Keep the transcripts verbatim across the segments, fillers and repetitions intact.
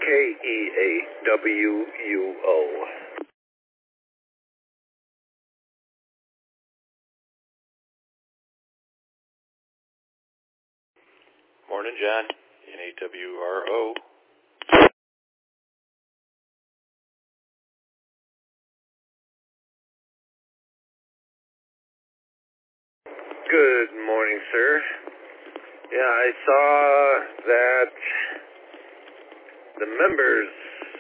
E A W U O. Morning, John. N A W R O. Good morning, sir. Yeah, I saw that the members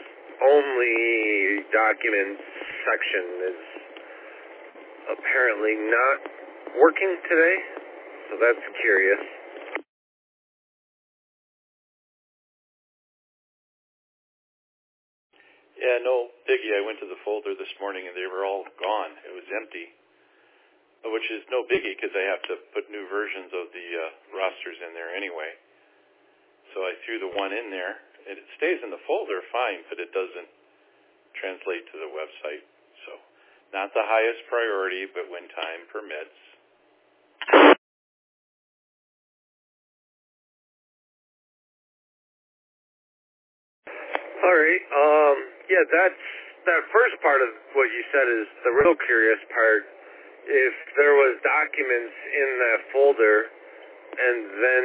only documents section is apparently not working today, so that's curious. Yeah, no biggie. I went to the folder this morning and they were all gone. It was empty, which is no biggie because I have to put new versions of the uh, rosters in there anyway. So I threw the one in there, and it stays in the folder fine, but it doesn't translate to the website. So not the highest priority, but when time permits. All right. Um, yeah, that's that first part of what you said is the real curious part. If there was documents in that folder and then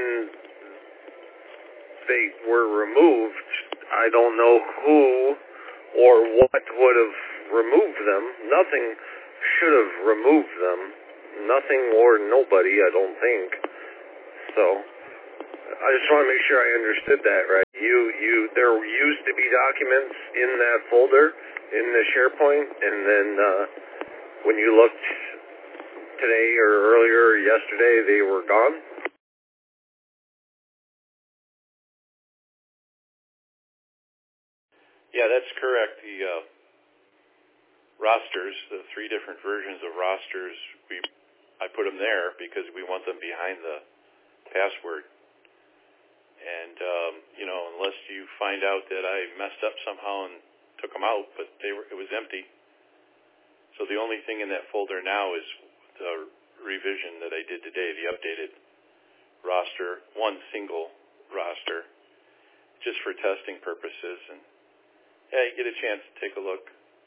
they were removed, I don't know who or what would have removed them. Nothing should have removed them. Nothing or nobody, I don't think. So I just want to make sure I understood that right. You, you, there used to be documents in that folder in the SharePoint, and then uh, when you looked today or earlier or yesterday, they were gone? Yeah, that's correct. The uh, rosters, the three different versions of rosters, we I put them there because we want them behind the password. And, um, you know, unless you find out that I messed up somehow and took them out, but they were, it was empty. So the only thing in that folder now is the revision that I did today, the updated roster, one single roster, just for testing purposes. And, yeah, you get a chance to take a look.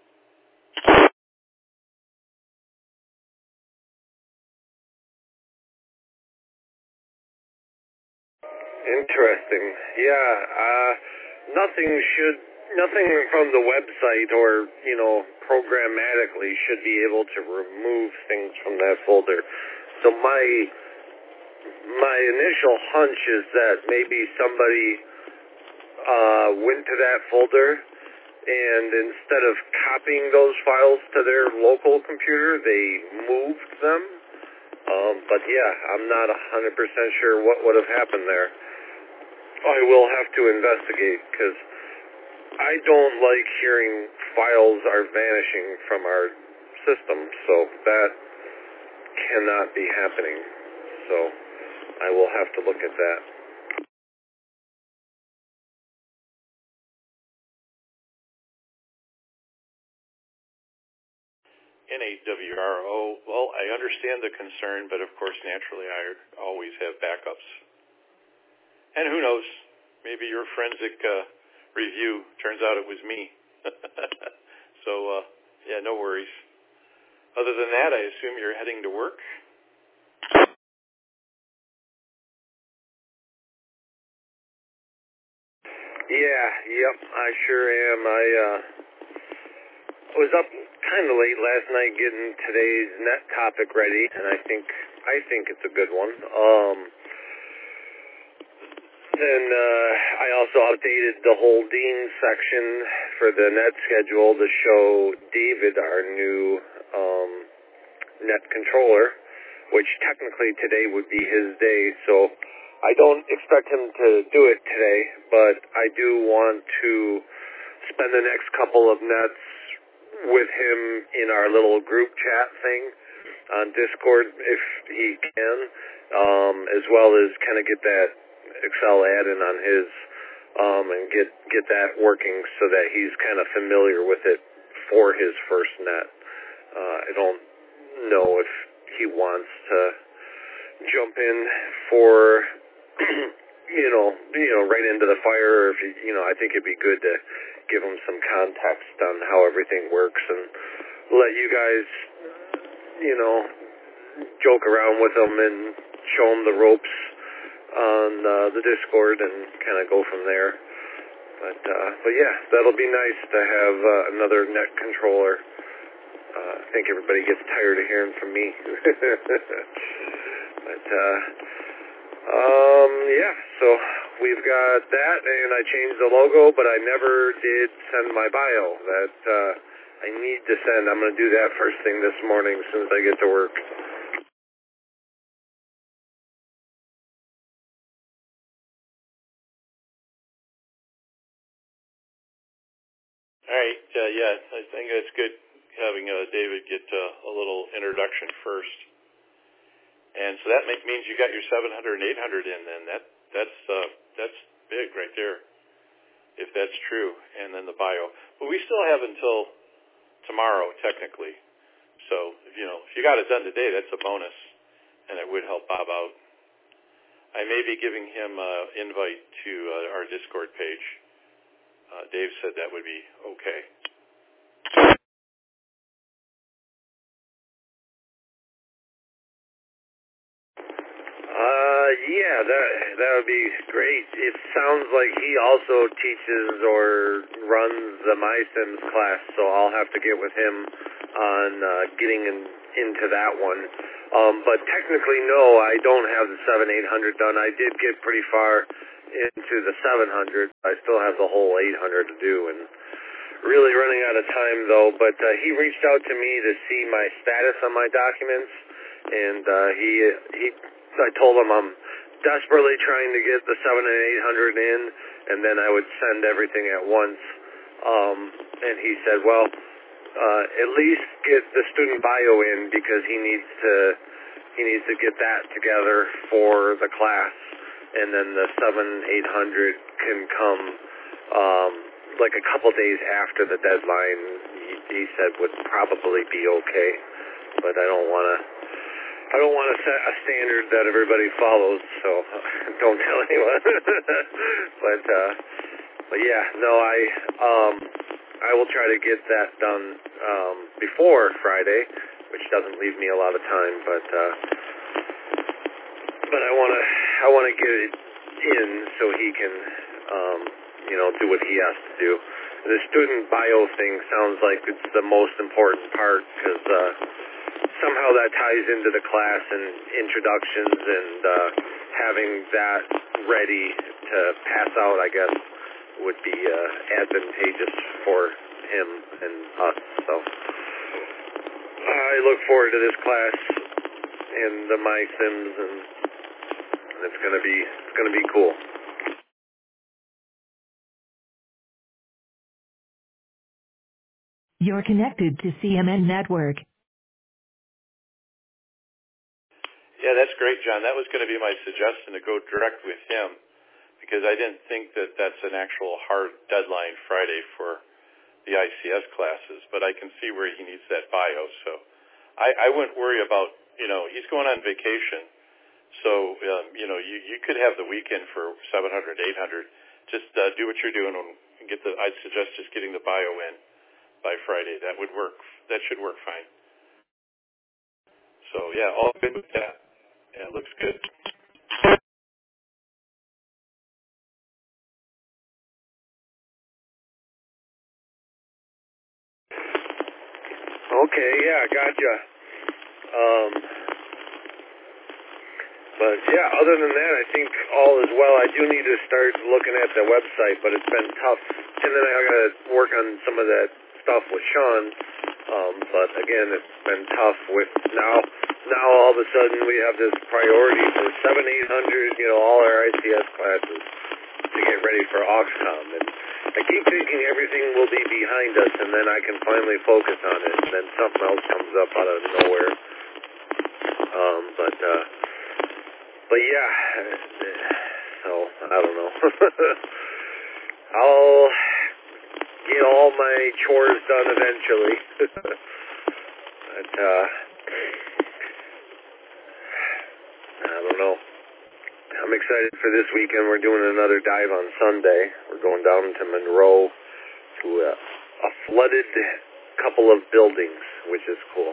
Interesting. Yeah, uh, nothing should, nothing from the website or, you know, programmatically should be able to remove things from that folder. So my, my initial hunch is that maybe somebody, uh, went to that folder and instead of copying those files to their local computer, they moved them. Um, but yeah, I'm not one hundred percent sure what would have happened there. I will have to investigate because I don't like hearing files are vanishing from our system, so that cannot be happening. So I will have to look at that. N A W R O, well, I understand the concern, but of course, naturally, I always have backups. And who knows, maybe your forensic uh, review turns out it was me. So, uh, yeah, no worries. Other than that, I assume you're heading to work? Yeah, yep, I sure am. I uh, was up kind of late last night getting today's net topic ready, and I think I think it's a good one. Um, then uh, I also updated the holding section for the net schedule to show David our new um, net controller, which technically today would be his day. So I don't expect him to do it today, but I do want to spend the next couple of nets with him in our little group chat thing on Discord if he can, um, as well as kind of get that Excel add-in on his um, and get, get that working so that he's kind of familiar with it for his first net. Uh, I don't know if he wants to jump in for you know, you know, right into the fire. Or if you, you know, I think it'd be good to give them some context on how everything works and let you guys, you know, joke around with them and show them the ropes on uh, the Discord and kind of go from there. But uh, but yeah, that'll be nice to have uh, another net controller. Uh, I think everybody gets tired of hearing from me. But uh, um, yeah, so we've got that, and I changed the logo, but I never did send my bio. That uh, I need to send. I'm going to do that first thing this morning as soon as I get to work. All right. Uh, yeah, I think it's good having uh, David get uh, a little introduction first. And so that make, means you got your seven hundred and eight hundred in then. That, that's, uh, that's big right there, if that's true. And then the bio. But we still have until tomorrow, technically. So, you know, if you got it done today, that's a bonus. And it would help Bob out. I may be giving him an invite to uh, our Discord page. Uh, Dave said that would be okay. Uh, yeah, that that would be great. It sounds like he also teaches or runs the MySims class, so I'll have to get with him on uh, getting in, into that one. Um, but technically, no, I don't have the seven eight hundred done. I did get pretty far into the seven hundred. I still have the whole eight hundred to do, and really running out of time though. But uh, he reached out to me to see my status on my documents, and uh, he he. I told him I'm desperately trying to get the seven and eight hundred in, and then I would send everything at once. Um, and he said, well, uh, at least get the student bio in because he needs to he needs to get that together for the class, and then the seven eight hundred can come um, like a couple days after the deadline. He, he said would probably be okay, but I don't want to. I don't want to set a standard that everybody follows, so don't tell anyone. but uh, but yeah, no, I um, I will try to get that done um, before Friday, which doesn't leave me a lot of time. But uh, but I want to I want to get it in so he can um, you know do what he has to do. The student bio thing sounds like it's the most important part because. Uh, Somehow that ties into the class and introductions and uh, having that ready to pass out, I guess, would be uh, advantageous for him and us. So I look forward to this class and the MySims, and it's gonna be it's gonna be cool. You're connected to C M N Network. Yeah, that's great, John. That was going to be my suggestion to go direct with him because I didn't think that that's an actual hard deadline Friday for the I C S classes, but I can see where he needs that bio. So I, I wouldn't worry about, you know, he's going on vacation. So, um, you know, you, you could have the weekend for seven hundred, eight hundred. Just uh, do what you're doing and get the, I'd suggest just getting the bio in by Friday. That would work. That should work fine. So, yeah, all good with that. Yeah, it looks good. Okay, yeah, gotcha. Um, but yeah, other than that, I think all is well. I do need to start looking at the website, but it's been tough. And then I got to work on some of that stuff with Sean. Um, but again, it's been tough with now. Now all of a sudden we have this priority for seven, eight hundred, you know, all our I C S classes to get ready for Auxcom. And I keep thinking everything will be behind us, and then I can finally focus on it, and then something else comes up out of nowhere. Um, but, uh, but yeah, so, I don't know. I'll get all my chores done eventually. But, uh, I don't know. I'm excited for this weekend. We're doing another dive on Sunday. We're going down to Monroe to a, a flooded couple of buildings, which is cool.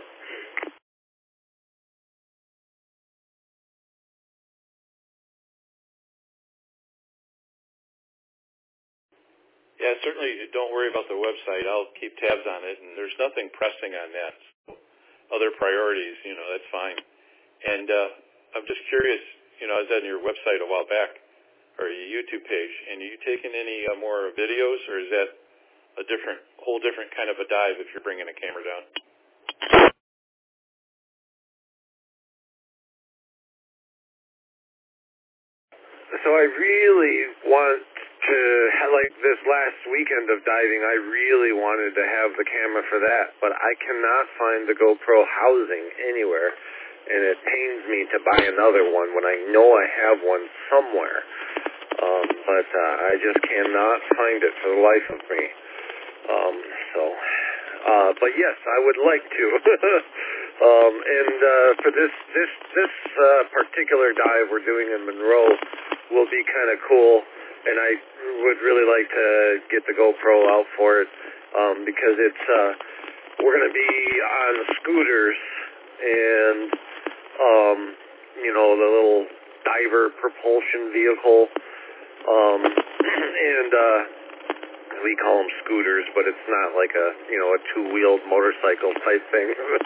Yeah, certainly don't worry about the website. I'll keep tabs on it, and there's nothing pressing on that. Other priorities, you know, that's fine. And uh, I'm just curious, you know, I was on your website a while back, or your YouTube page, and are you taking any uh, more videos, or is that a different, whole different kind of a dive if you're bringing a camera down? So I really want to, like this last weekend of diving, I really wanted to have the camera for that, but I cannot find the GoPro housing anywhere, and it pains me to buy another one when I know I have one somewhere, um, but uh, I just cannot find it for the life of me. Um, so, uh, but yes, I would like to. um, and uh, for this this this uh, particular dive we're doing in Monroe will be kind of cool, and I would really like to get the GoPro out for it um, because it's uh, we're going to be on scooters and um, you know, the little diver propulsion vehicle, um, and uh, we call them scooters, but it's not like a, you know, a two-wheeled motorcycle type thing.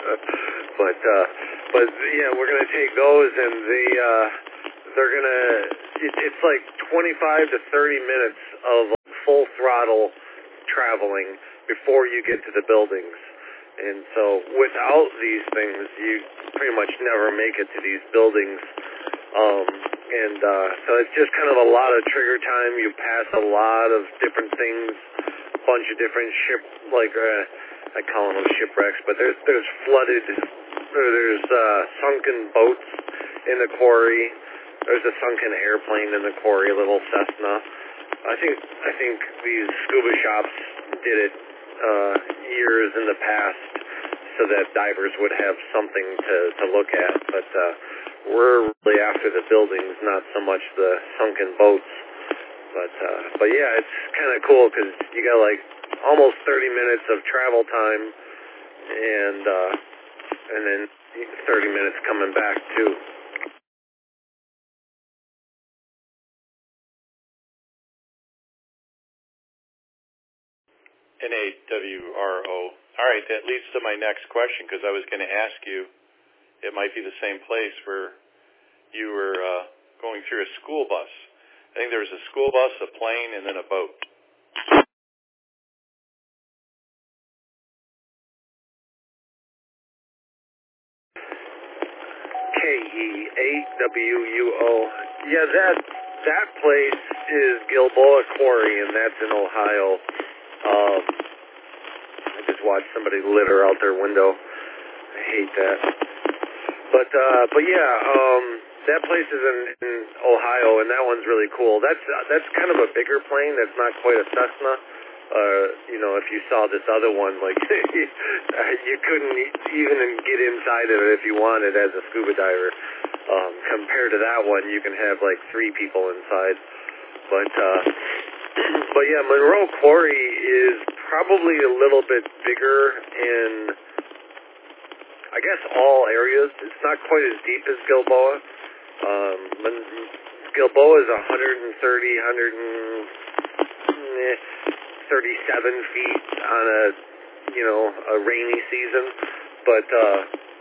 but uh, but yeah, we're going to take those, and they uh, they're going to. It, it's like twenty-five to thirty minutes of full throttle traveling before you get to the buildings. And so without these things, you pretty much never make it to these buildings. Um, and uh, so it's just kind of a lot of trigger time. You pass a lot of different things, a bunch of different ship, like uh, I call them shipwrecks, but there's there's flooded, there's uh, sunken boats in the quarry. There's a sunken airplane in the quarry, a little Cessna. I think I think these scuba shops did it uh, years in the past so that divers would have something to, to look at. But uh, we're really after the buildings, not so much the sunken boats. But uh, but yeah, it's kind of cool because you got like almost thirty minutes of travel time, and uh, and then thirty minutes coming back too. N A W R O. All right, that leads to my next question, because I was going to ask you, it might be the same place where you were uh, going through a school bus. I think there was a school bus, a plane, and then a boat. K E A W U O. Yeah, that that place is Gilboa Quarry, and that's in Ohio. Um, I just watched somebody litter out their window. I hate that. But uh, but yeah, um, that place is in, in Ohio, and that one's really cool. That's uh, that's kind of a bigger plane. That's not quite a Cessna. Uh, you know, if you saw this other one, like you couldn't even get inside of it if you wanted as a scuba diver. Um, compared to that one, you can have like three people inside. But uh, but yeah, Monroe Quarry is probably a little bit bigger in, I guess, all areas. It's not quite as deep as Gilboa. Um, Gilboa is one hundred thirty, one hundred thirty-seven feet on a, you know, a rainy season. But uh,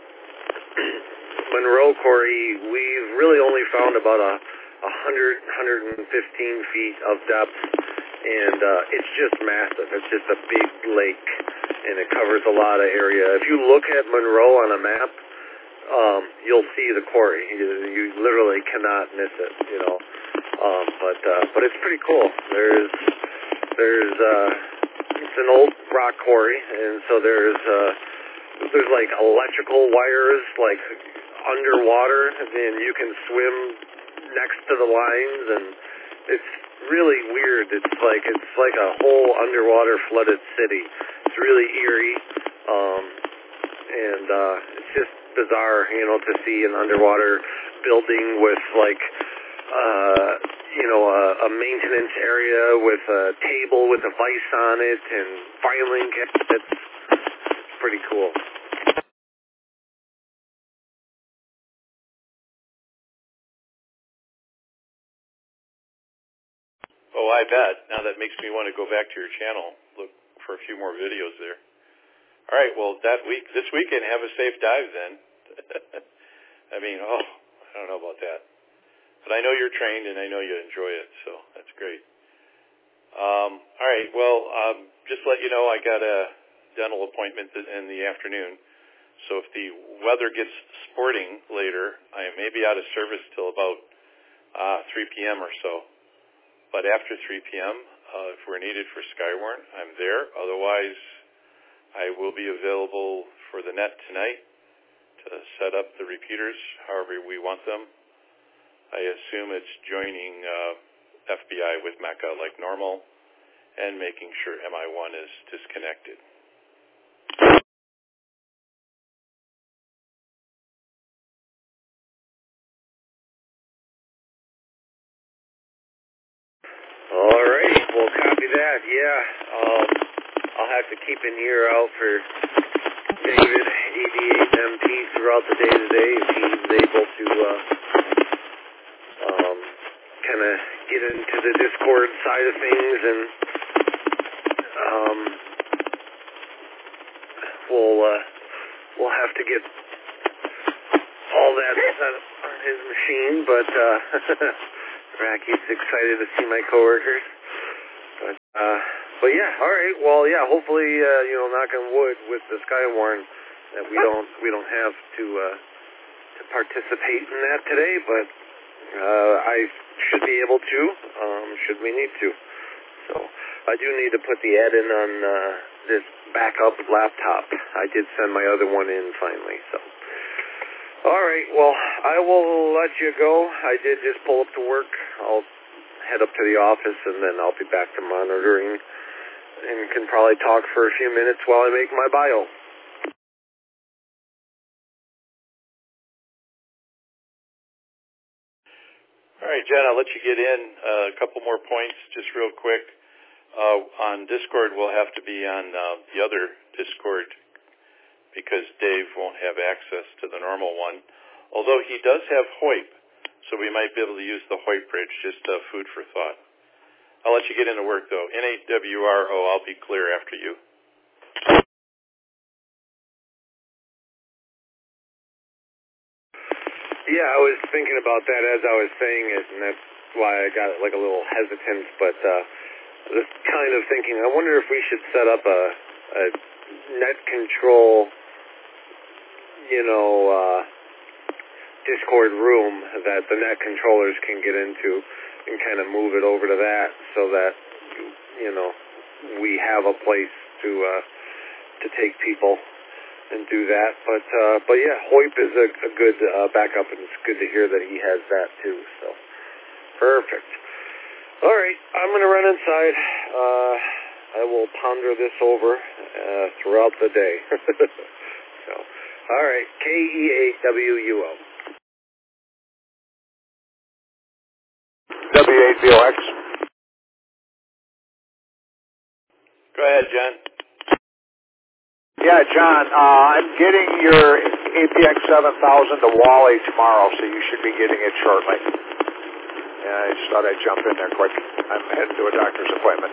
Monroe Quarry, we've really only found about a one hundred, one hundred fifteen feet of depth, and uh, it's just massive. It's just a big lake, and it covers a lot of area. If you look at Monroe on a map, um, you'll see the quarry. You, you literally cannot miss it, you know. Um, but uh, but it's pretty cool. There's there's uh, it's an old rock quarry, and so there's uh, there's like electrical wires like underwater, and you can swim next to the lines, and it's really weird. It's like it's like a whole underwater flooded city. It's really eerie, um, and uh, it's just bizarre, you know, to see an underwater building with like uh, you know, a, a maintenance area with a table with a vise on it and filing cabinets. It's pretty cool. Oh, I bet. Now that makes me want to go back to your channel, look for a few more videos there. All right, well, that week, this weekend, have a safe dive then. I mean, oh, I don't know about that. But I know you're trained and I know you enjoy it, so that's great. Um, all right, well, um, just to let you know, I got a dental appointment in the afternoon. So if the weather gets sporting later, I may be out of service till about uh, three p.m. or so. But after three p.m., uh, if we're needed for Skywarn, I'm there. Otherwise, I will be available for the net tonight to set up the repeaters however we want them. I assume it's joining uh, F B I with Mecca like normal and making sure M I one is disconnected. All right, well, copy that. Yeah, um, I'll have to keep an ear out for David, A D eight M T, throughout the day today if he's able to uh, um, kind of get into the Discord side of things, and um, we'll uh, we'll have to get all that set up on his machine, but uh, Racky's excited to see my coworkers. But, uh, but yeah, all right. Well, yeah. Hopefully, uh, you know, knock on wood with the Skywarn that we don't we don't have to uh, to participate in that today. But uh, I should be able to. Um, should we need to? So I do need to put the ad in on uh, this backup laptop. I did send my other one in finally. So. All right, well, I will let you go. I did just pull up to work. I'll head up to the office, and then I'll be back to monitoring and can probably talk for a few minutes while I make my bio. All right, Jen, I'll let you get in. Uh, a couple more points, just real quick. Uh, on Discord, we'll have to be on uh, the other Discord because Dave won't have access to the normal one. Although he does have HOIP, so we might be able to use the HOIP bridge, just uh, food for thought. I'll let you get into work, though. N A W R O, I'll be clear after you. Yeah, I was thinking about that as I was saying it, and that's why I got like a little hesitant, but uh, I was kind of thinking, I wonder if we should set up a, a net control, you know, uh, Discord room that the net controllers can get into and kind of move it over to that so that, you know, we have a place to uh, to take people and do that. But, uh, but yeah, HOIP is a, a good uh, backup, and it's good to hear that he has that too. So, perfect. All right, I'm going to run inside. Uh, I will ponder this over uh, throughout the day. So, all right, K E A W U O. W eight V O X. Go ahead, John. Yeah, John, uh, I'm getting your A P X seven thousand to Wally tomorrow, so you should be getting it shortly. Yeah, I just thought I'd jump in there quick. I'm heading to a doctor's appointment.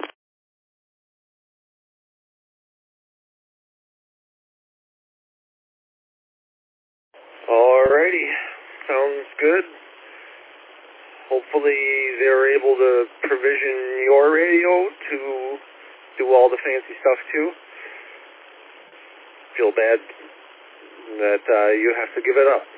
Alrighty, sounds good. Hopefully they're able to provision your radio to do all the fancy stuff too. Feel bad that uh, you have to give it up.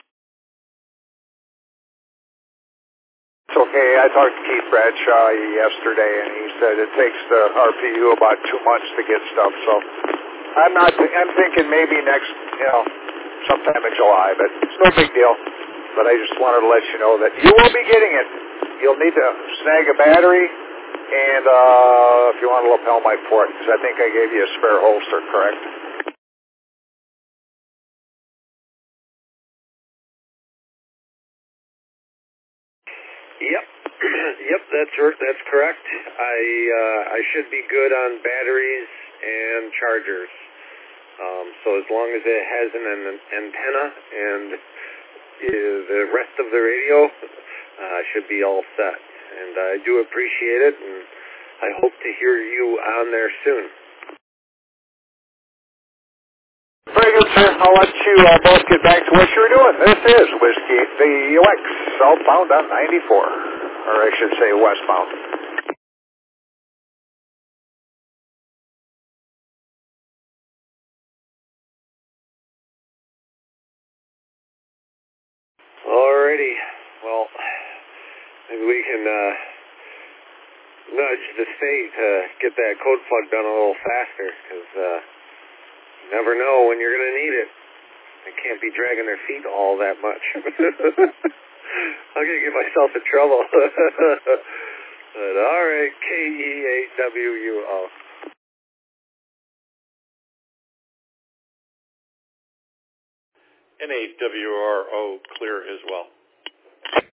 It's okay. I talked to Keith Bradshaw yesterday, and he said it takes the R P U about two months to get stuff. So I'm not. Th- I'm thinking maybe next, you know, sometime in July, but it's no big deal. But I just wanted to let you know that you will be getting it. You'll need to snag a battery, and uh, if you want a lapel mic for it, because I think I gave you a spare holster, correct? Yep. Yep, that's that's correct. I uh, I should be good on batteries and chargers. Um, so as long as it has an, an antenna and uh, the rest of the radio, uh, should be all set. And I do appreciate it, and I hope to hear you on there soon. Very good, sir. I'll let you uh, both get back to what you were doing. This is Whiskey the U X, southbound on ninety-four, or I should say westbound. Alrighty. Well, maybe we can uh, nudge the state to get that code plug done a little faster, because uh, you never know when you're going to need it. They can't be dragging their feet all that much. I'm going to get myself in trouble. But alright, K E eight W U O. N A W R O, clear as well.